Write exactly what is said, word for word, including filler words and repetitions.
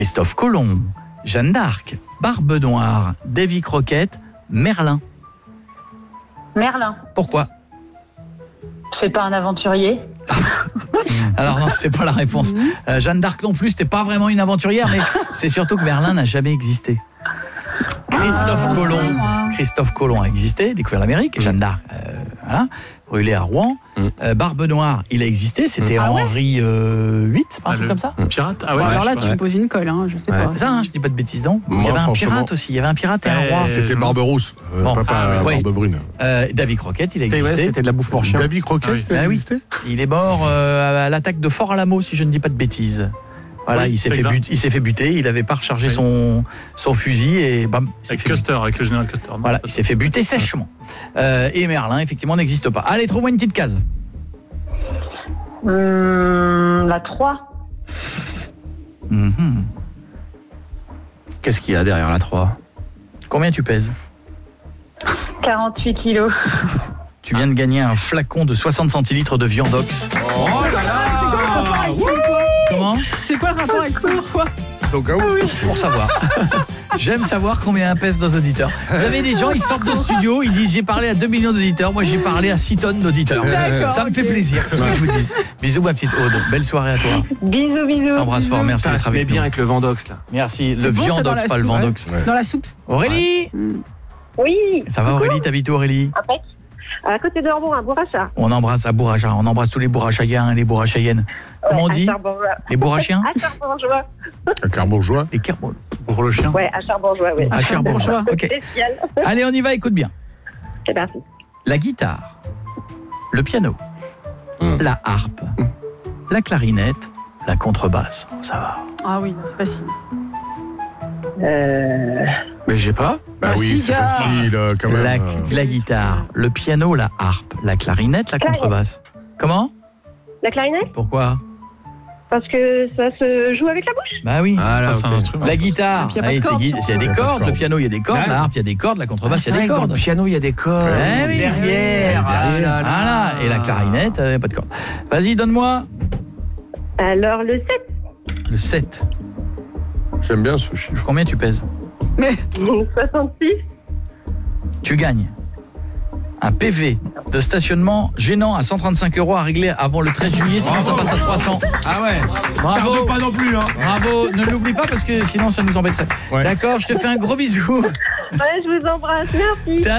Christophe Colomb, Jeanne d'Arc, Barbe Noire, Davy Crockett, Merlin. Merlin. Pourquoi? C'est pas un aventurier. Alors non, c'est pas la réponse. Euh, Jeanne d'Arc non plus, c'était pas vraiment une aventurière, mais c'est surtout que Merlin n'a jamais existé. Christophe Ah, Colomb, c'est moi. Christophe Colomb a existé, découvert l'Amérique. Jeanne d'Arc, euh, voilà, brûlée à Rouen. Mm. Euh, Barbe Noire, il a existé, c'était Ah ouais Henri euh, huit, un Ah, truc le comme ça. Pirate. Ah ouais. Bon, alors là, je sais tu pas. me poses une colle, hein, je sais Ouais. pas. C'est ça, hein, je dis pas de bêtises, non. Il y Moi, avait un franchement- pirate aussi, il y avait un pirate et un Euh, roi. C'était non. Barberousse, euh, Bon. papa Ah, oui. Barbe Brune. Euh, Davy Crockett, il a C'était ouais, existé. c'était de la bouffe pour chien. Davy Crockett, Ah oui. il a Ah oui. existé Il est mort euh, à l'attaque de Fort-Alamo, si je ne dis pas de bêtises. Voilà, Oui, il s'est c'est fait, exact. but- il s'est fait buter, il n'avait pas rechargé Oui. son, son fusil et bam, il s'est Avec fait Custer, avec le général Custer. Voilà, il s'est fait buter sèchement. Euh, et Merlin, effectivement, n'existe pas. Allez, trouve-moi une petite case. Hum, la trois. Mhm. Qu'est-ce qu'il y a derrière la trois? Combien tu pèses? quarante-huit kilos. Tu viens de gagner un flacon de soixante centilitres de Viandox. Oh là là! Comment? C'est quoi le rapport avec ça? Quoi? Donc, ah oui. Pour savoir. J'aime savoir combien pèsent nos auditeurs. Vous avez des gens, ils sortent de studio, ils disent j'ai parlé à deux millions d'auditeurs, moi j'ai parlé à six tonnes d'auditeurs. D'accord, Ça me fait ok. plaisir, c'est ce que je vous dis. Bisous ma petite Aude, belle soirée à toi. Bisous, bisous. T'embrasse fort, merci Ça d'être se met avec bien nous. avec le Vendox là. Merci, C'est le bon, ça, dans Viandox, la pas le soupe, Vendox. Ouais. Dans la soupe. Aurélie, Oui, ça va Aurélie, t'habites où Aurélie? impec. À côté de Orbourg, à Bourracha. On embrasse à Bourracha, on embrasse tous les Bourrachaïens et les Bourrachaïennes. Comment on dit? À Charbourgeois. Les Bourrachiens? À Charbourgeois. Un Carbourgeois. Les Kerbourg. Pour le chien. Ouais, à Charbourgeois, oui. À Cherbourgeois, ok. Spécial. Allez, on y va, écoute bien. C'est parti. La guitare, le piano, Hum. la harpe, la clarinette, la contrebasse. Ça va. Ah oui, c'est facile. Euh... Mais j'ai pas. Bah Ah, oui, si, c'est gars. facile, euh, quand même. La, euh. la guitare, le piano, la harpe, la clarinette, la Clarinette. contrebasse. Comment? La clarinette? Pourquoi? Parce que ça se joue avec la bouche. Bah oui. Ah là, Ça, c'est un ok. instrument. La guitare, Et puis, y a pas de allez, c'est cordes, gui- surtout. c'est- il y a Y des a pas de cordes. Le cordes. piano, il y a des cordes. Ouais. La harpe, il y a des cordes. La contrebasse, il y a des Dans cordes. le piano, il y a des cordes. Eh oui. Derrière. Ah là là. Voilà. Et la clarinette, euh, pas de cordes. Vas-y, donne-moi Alors, le sept. le sept. J'aime bien ce chiffre. Combien tu pèses? soixante-six. Tu gagnes un P V de stationnement gênant à cent trente-cinq euros à régler avant le treize juillet, sinon ça passe à trois cents. Ah ouais. Bravo. Tarde pas non plus hein. Bravo, ne l'oublie pas parce que sinon ça nous embêterait. Ouais. D'accord, je te fais un gros bisou. Ouais, je vous embrasse. Merci.